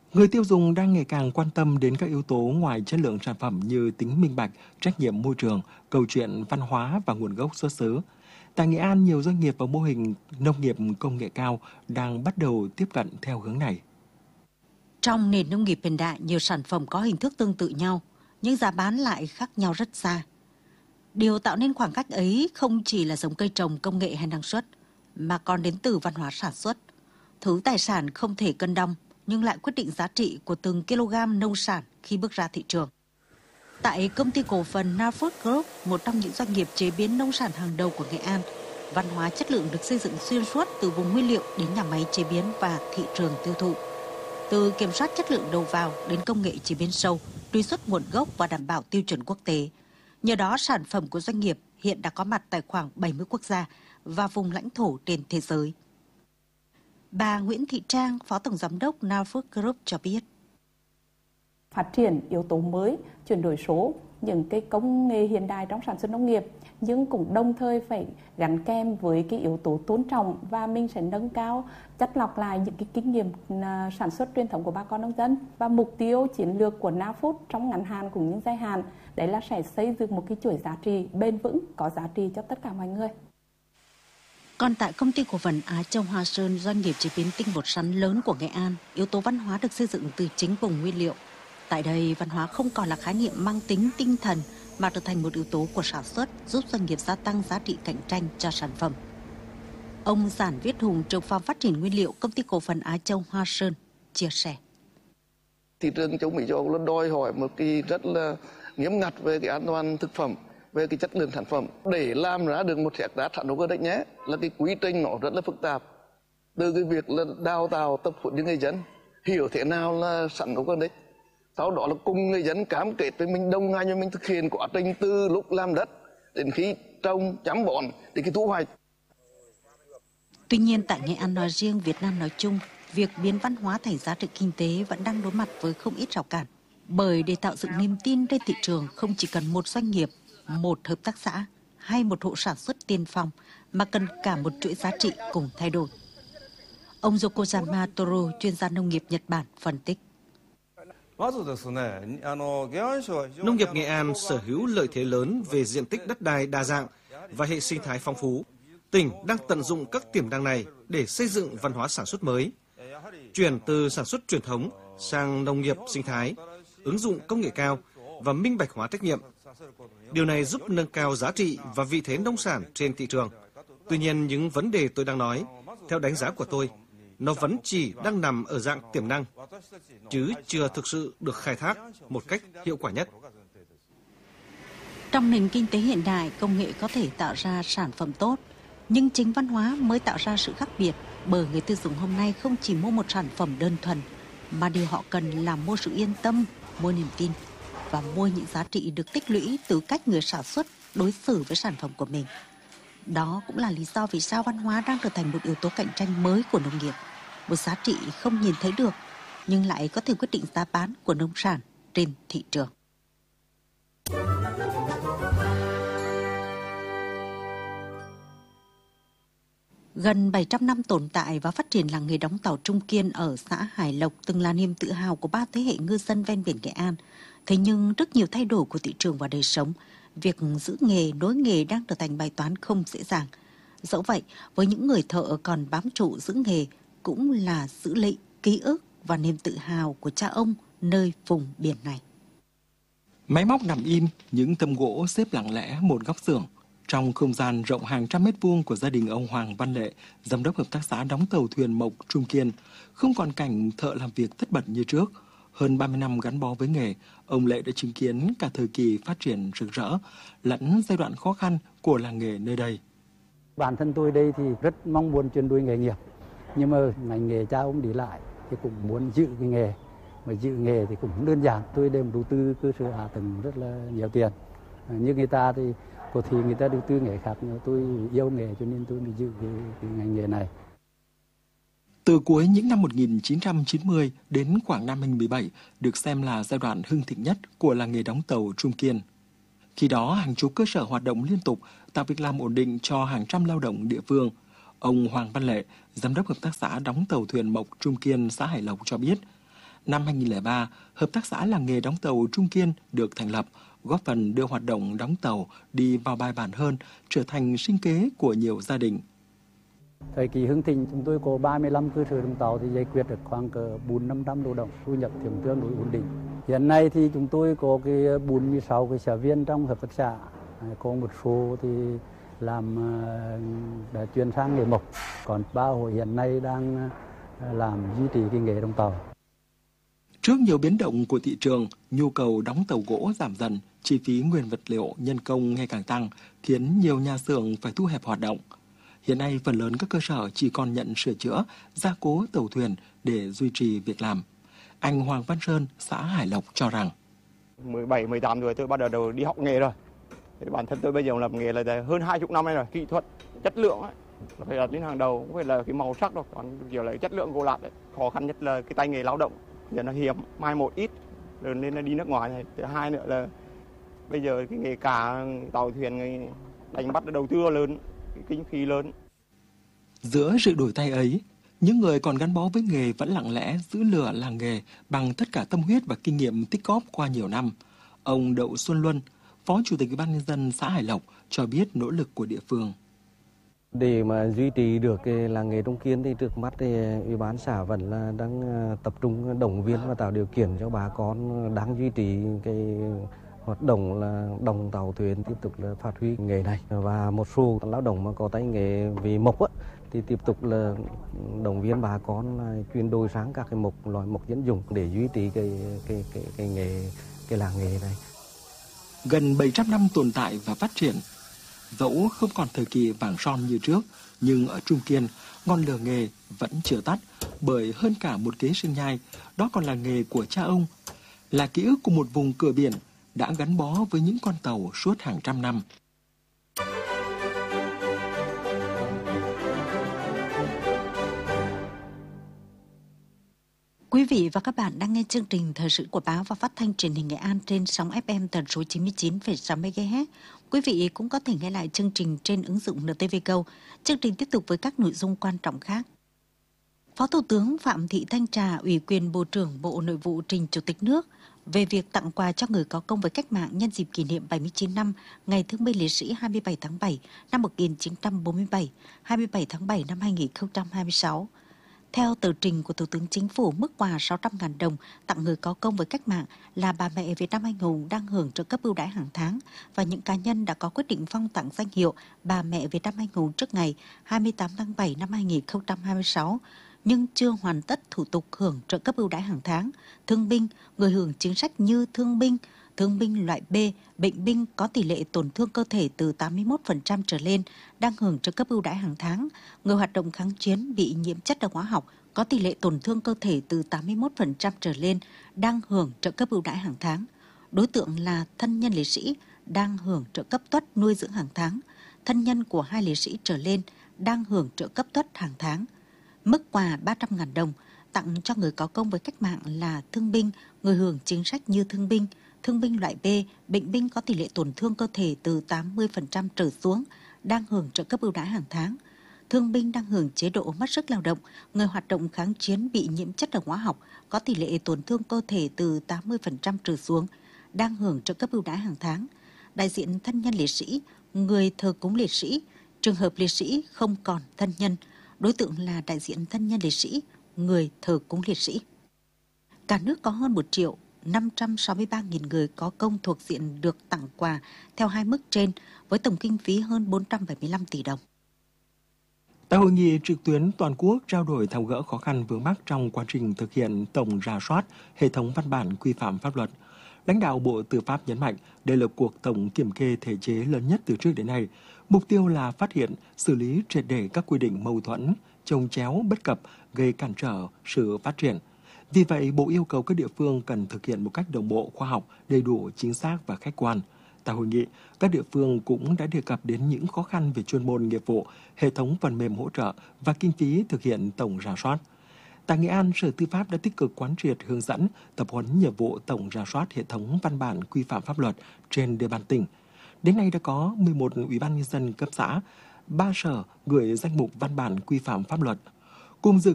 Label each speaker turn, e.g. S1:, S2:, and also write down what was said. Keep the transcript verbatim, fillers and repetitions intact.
S1: Người tiêu dùng đang ngày càng quan tâm đến các yếu tố ngoài chất lượng sản phẩm như tính minh bạch, trách nhiệm môi trường, câu chuyện văn hóa và nguồn gốc xuất xứ. Tại Nghệ An, nhiều doanh nghiệp và mô hình nông nghiệp công nghệ cao đang bắt đầu tiếp cận theo hướng này.
S2: Trong nền nông nghiệp hiện đại, nhiều sản phẩm có hình thức tương tự nhau, nhưng giá bán lại khác nhau rất xa. Điều tạo nên khoảng cách ấy không chỉ là giống cây trồng, công nghệ hay năng suất, mà còn đến từ văn hóa sản xuất. Thứ tài sản không thể cân đong, nhưng lại quyết định giá trị của từng kg nông sản khi bước ra thị trường. Tại công ty cổ phần Narfood Group, một trong những doanh nghiệp chế biến nông sản hàng đầu của Nghệ An, văn hóa chất lượng được xây dựng xuyên suốt từ vùng nguyên liệu đến nhà máy chế biến và thị trường tiêu thụ. Từ kiểm soát chất lượng đầu vào đến công nghệ chế biến sâu, truy xuất nguồn gốc và đảm bảo tiêu chuẩn quốc tế. Nhờ đó, sản phẩm của doanh nghiệp hiện đã có mặt tại khoảng bảy mươi quốc gia và vùng lãnh thổ trên thế giới. Bà Nguyễn Thị Trang, Phó Tổng Giám đốc Narfood Group cho biết.
S3: Phát triển yếu tố mới, chuyển đổi số, những cái công nghệ hiện đại trong sản xuất nông nghiệp, nhưng cũng đồng thời phải gắn kèm với cái yếu tố tôn trọng và mình sẽ nâng cao, chất lọc lại những cái kinh nghiệm sản xuất truyền thống của bà con nông dân. Và mục tiêu chiến lược của Narfood trong ngắn hạn cũng như dài hạn, đấy là sẽ xây dựng một cái chuỗi giá trị bền vững, có giá trị cho tất cả mọi người.
S2: Còn tại công ty cổ phần Á Châu Hoa Sơn, doanh nghiệp chế biến tinh bột sắn lớn của Nghệ An, yếu tố văn hóa được xây dựng từ chính vùng nguyên liệu. Tại đây, văn hóa không còn là khái niệm mang tính tinh thần mà trở thành một yếu tố của sản xuất, giúp doanh nghiệp gia tăng giá trị cạnh tranh cho sản phẩm. Ông Giản Viết Hùng, trưởng phòng phát triển nguyên liệu công ty cổ phần Á Châu Hoa Sơn chia sẻ.
S4: Thị trường châu Mỹ châu Âu đòi hỏi một cái rất là nghiêm ngặt về cái an toàn thực phẩm, về cái chất lượng sản phẩm. Để làm ra được một hectare sản xuất organic nhé, là cái quy trình nó rất là phức tạp. Từ cái việc là đào tạo tập huấn cho người dân, hiểu thế nào là sản xuất organic. Sau đó là cùng người dân cam kết với mình, đồng hành với mình thực hiện quá trình từ lúc làm đất đến khi trồng, chăm bón đến khi thu hoạch.
S2: Tuy nhiên, tại Nghệ An nói riêng, Việt Nam nói chung, việc biến văn hóa thành giá trị kinh tế vẫn đang đối mặt với không ít rào cản. Bởi để tạo dựng niềm tin trên thị trường không chỉ cần một doanh nghiệp, một hợp tác xã hay một hộ sản xuất tiên phong, mà cần cả một chuỗi giá trị cùng thay đổi. Ông Yokoyama Toru, chuyên gia nông nghiệp Nhật Bản, phân tích.
S5: Nông nghiệp Nghệ An sở hữu lợi thế lớn về diện tích đất đai đa dạng và hệ sinh thái phong phú. Tỉnh đang tận dụng các tiềm năng này để xây dựng văn hóa sản xuất mới, chuyển từ sản xuất truyền thống sang nông nghiệp sinh thái, ứng dụng công nghệ cao và minh bạch hóa trách nhiệm. Điều này giúp nâng cao giá trị và vị thế nông sản trên thị trường. Tuy nhiên, những vấn đề tôi đang nói, theo đánh giá của tôi, nó vẫn chỉ đang nằm ở dạng tiềm năng, chứ chưa thực sự được khai thác một cách hiệu quả nhất.
S2: Trong nền kinh tế hiện đại, công nghệ có thể tạo ra sản phẩm tốt, nhưng chính văn hóa mới tạo ra sự khác biệt, bởi người tiêu dùng hôm nay không chỉ mua một sản phẩm đơn thuần, mà điều họ cần là mua sự yên tâm, mua niềm tin và mua những giá trị được tích lũy từ cách người sản xuất đối xử với sản phẩm của mình. Đó cũng là lý do vì sao văn hóa đang trở thành một yếu tố cạnh tranh mới của nông nghiệp, một giá trị không nhìn thấy được nhưng lại có thể quyết định giá bán của nông sản trên thị trường. Gần bảy trăm năm tồn tại và phát triển làng nghề đóng tàu Trung Kiên ở xã Hải Lộc từng là niềm tự hào của ba thế hệ ngư dân ven biển Nghệ An. Thế nhưng rất nhiều thay đổi của thị trường và đời sống, việc giữ nghề, nối nghề đang trở thành bài toán không dễ dàng. Dẫu vậy, với những người thợ còn bám trụ giữ nghề cũng là giữ lấy ký ức và niềm tự hào của cha ông nơi vùng biển này.
S1: Máy móc nằm im, những tấm gỗ xếp lặng lẽ một góc xưởng. Trong không gian rộng hàng trăm mét vuông của gia đình ông Hoàng Văn Lệ, giám đốc hợp tác xã đóng tàu thuyền Mộc Trung Kiên, không còn cảnh thợ làm việc tất bật như trước. Hơn ba mươi năm gắn bó với nghề, ông Lệ đã chứng kiến cả thời kỳ phát triển rực rỡ, lẫn giai đoạn khó khăn của làng nghề nơi đây.
S6: Bản thân tôi đây thì rất mong muốn chuyển đổi nghề nghiệp, nhưng mà ngành nghề cha ông để lại thì cũng muốn giữ cái nghề, mà giữ nghề thì cũng không đơn giản. Tôi đem đầu tư cơ sở hạ tầng rất là nhiều tiền, như người ta thì có thì người ta đầu tư nghề khác, nhưng tôi yêu nghề cho nên tôi mới giữ cái, cái ngành nghề này.
S1: Từ cuối những năm một nghìn chín trăm chín mươi đến khoảng năm hai nghìn không trăm mười bảy được xem là giai đoạn hưng thịnh nhất của làng nghề đóng tàu Trung Kiên. Khi đó, hàng chục cơ sở hoạt động liên tục, tạo việc làm ổn định cho hàng trăm lao động địa phương. Ông Hoàng Văn Lệ, giám đốc hợp tác xã đóng tàu thuyền Mộc Trung Kiên, xã Hải Lộc cho biết, Năm hai nghìn không trăm lẻ ba, Hợp tác xã làng nghề đóng tàu Trung Kiên được thành lập, góp phần đưa hoạt động đóng tàu đi vào bài bản hơn, trở thành sinh kế của nhiều gia đình.
S6: Thời kỳ hưng thịnh chúng tôi có ba mươi lăm cơ sở đóng tàu thì giải quyết được khoảng cỡ bốn năm trăm lao động, thu nhập thì tương đối ổn định. Hiện nay thì chúng tôi có cái bốn mươi sáu cái xã viên trong hợp tác xã, có một số thì làm đã chuyển sang nghề mộc, còn ba hộ hiện nay đang làm duy trì cái nghề đóng tàu.
S1: Trước nhiều biến động của thị trường, nhu cầu đóng tàu gỗ giảm dần, chi phí nguyên vật liệu, nhân công ngày càng tăng, khiến nhiều nhà xưởng phải thu hẹp hoạt động. Hiện nay, phần lớn các cơ sở chỉ còn nhận sửa chữa, gia cố tàu thuyền để duy trì việc làm. Anh Hoàng Văn Sơn, xã Hải Lộc cho rằng:
S7: mười bảy, mười tám tuổi tôi bắt đầu đi học nghề rồi. Thì bản thân tôi bây giờ làm nghề là hơn hai mươi năm nay rồi, kỹ thuật, chất lượng ấy, phải đặt lên hàng đầu, không phải là cái màu sắc đâu, còn kiểu là chất lượng gỗ lạt ấy. Khó khăn nhất là cái tay nghề lao động, giờ nó hiếm, mai một ít, rồi nên là đi nước ngoài này. Thứ hai nữa là bây giờ cái nghề cả tàu thuyền đánh bắt đầu tư lớn, cái kinh phí lớn.
S1: Giữa sự đổi thay ấy, những người còn gắn bó với nghề vẫn lặng lẽ giữ lửa làng nghề bằng tất cả tâm huyết và kinh nghiệm tích góp qua nhiều năm. Ông Đậu Xuân Luân, Phó Chủ tịch Ủy ban nhân dân xã Hải Lộc cho biết nỗ lực của địa phương.
S8: Để mà duy trì được cái làng nghề Trung Kiên thì trước mắt thì Ủy ban xã vẫn là đang tập trung động viên và tạo điều kiện cho bà con đang duy trì cái hoạt động là đồng tàu thuyền tiếp tục là phát huy nghề này, và một số lao động mà có tay nghề về mộc á, thì tiếp tục là động viên bà con là chuyển đổi sang các cái mộc loại mộc dân dụng để duy trì cái cái cái cái nghề cái làng nghề này.
S1: Gần bảy trăm năm tồn tại và phát triển, dẫu không còn thời kỳ vàng son như trước, nhưng ở Trung Kiên, ngọn lửa nghề vẫn chưa tắt, bởi hơn cả một kế sinh nhai, đó còn là nghề của cha ông, là ký ức của một vùng cửa biển đã gắn bó với những con tàu suốt hàng trăm năm.
S2: Quý vị và các bạn đang nghe chương trình Thời sự của báo và phát thanh truyền hình Nghệ An trên sóng ép em tần số chín mươi chín phẩy sáu mê ga héc. Quý vị cũng có thể nghe lại chương trình trên ứng dụng en tê vê Go. Chương trình tiếp tục với các nội dung quan trọng khác. Phó Thủ tướng Phạm Thị Thanh Trà ủy quyền Bộ trưởng Bộ Nội vụ trình Chủ tịch nước về việc tặng quà cho người có công với cách mạng nhân dịp kỷ niệm bảy mươi chín năm Ngày Thương binh Liệt sĩ hai mươi bảy tháng bảy năm một nghìn chín trăm bốn mươi bảy, hai mươi bảy tháng bảy năm hai nghìn không trăm hai mươi sáu. Theo tờ trình của Thủ tướng Chính phủ, mức quà sáu trăm nghìn đồng tặng người có công với cách mạng là bà mẹ Việt Nam anh hùng đang hưởng trợ cấp ưu đãi hàng tháng và những cá nhân đã có quyết định phong tặng danh hiệu bà mẹ Việt Nam anh hùng trước ngày hai mươi tám tháng bảy năm hai nghìn không trăm hai mươi sáu nhưng chưa hoàn tất thủ tục hưởng trợ cấp ưu đãi hàng tháng, thương binh, người hưởng chính sách như thương binh, thương binh loại B, bệnh binh có tỷ lệ tổn thương cơ thể từ tám mươi mốt phần trăm trở lên đang hưởng trợ cấp ưu đãi hàng tháng, người hoạt động kháng chiến bị nhiễm chất độc hóa học có tỷ lệ tổn thương cơ thể từ tám mươi mốt phần trăm trở lên đang hưởng trợ cấp ưu đãi hàng tháng. Đối tượng là thân nhân liệt sĩ đang hưởng trợ cấp tuất nuôi dưỡng hàng tháng, thân nhân của hai liệt sĩ trở lên đang hưởng trợ cấp tuất hàng tháng. Mức quà ba trăm nghìn đồng tặng cho người có công với cách mạng là thương binh, người hưởng chính sách như thương binh, thương binh loại B, bệnh binh có tỷ lệ tổn thương cơ thể từ tám mươi phần trăm trở xuống đang hưởng trợ cấp ưu đãi hàng tháng, thương binh đang hưởng chế độ mất sức lao động, người hoạt động kháng chiến bị nhiễm chất độc hóa học có tỷ lệ tổn thương cơ thể từ tám mươi phần trăm trở xuống đang hưởng trợ cấp ưu đãi hàng tháng, đại diện thân nhân liệt sĩ, người thờ cúng liệt sĩ, trường hợp liệt sĩ không còn thân nhân, đối tượng là đại diện thân nhân liệt sĩ, người thờ cúng liệt sĩ. Cả nước có hơn một triệu năm trăm sáu mươi ba nghìn người có công thuộc diện được tặng quà theo hai mức trên với tổng kinh phí hơn bốn trăm bảy mươi lăm tỷ đồng.
S1: Tại hội nghị trực tuyến toàn quốc trao đổi tháo gỡ khó khăn vướng mắc trong quá trình thực hiện tổng rà soát hệ thống văn bản quy phạm pháp luật, lãnh đạo Bộ Tư pháp nhấn mạnh đây là cuộc tổng kiểm kê thể chế lớn nhất từ trước đến nay. Mục tiêu là phát hiện, xử lý triệt để các quy định mâu thuẫn, chồng chéo, bất cập, gây cản trở sự phát triển. Vì vậy, Bộ yêu cầu các địa phương cần thực hiện một cách đồng bộ, khoa học, đầy đủ, chính xác và khách quan. Tại hội nghị, các địa phương cũng đã đề cập đến những khó khăn về chuyên môn nghiệp vụ, hệ thống phần mềm hỗ trợ và kinh phí thực hiện tổng rà soát. Tại Nghệ An, Sở Tư pháp đã tích cực quán triệt hướng dẫn, tập huấn nhiệm vụ tổng rà soát hệ thống văn bản quy phạm pháp luật trên địa bàn tỉnh. Đến nay đã có mười một ủy ban nhân dân cấp xã, ba sở gửi danh mục văn bản quy phạm pháp luật. Cùng dự